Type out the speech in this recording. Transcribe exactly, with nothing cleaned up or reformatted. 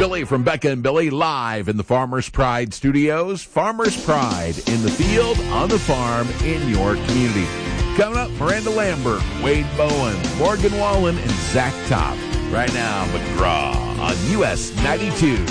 Billy from Becca and Billy live in the Farmers Pride studios. Farmers Pride in the field, on the farm, in your community. Coming up, Miranda Lambert, Wade Bowen, Morgan Wallen, and Zach Top. Right now, McGraw on U S ninety-two.